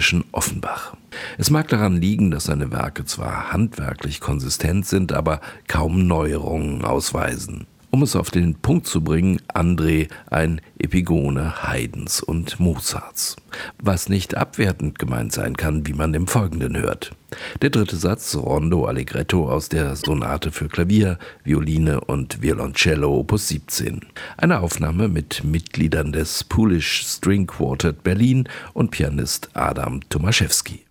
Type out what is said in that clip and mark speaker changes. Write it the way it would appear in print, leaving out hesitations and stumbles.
Speaker 1: bayerischen Offenbach. Es mag daran liegen, dass seine Werke zwar handwerklich konsistent sind, aber kaum Neuerungen ausweisen. Um es auf den Punkt zu bringen, André ein Epigone Haydns und Mozarts. Was nicht abwertend gemeint sein kann, wie man im Folgenden hört. Der dritte Satz, Rondo Allegretto aus der Sonate für Klavier, Violine und Violoncello Opus 17. Eine Aufnahme mit Mitgliedern des Polish String Quartet Berlin und Pianist Adam Tomaszewski.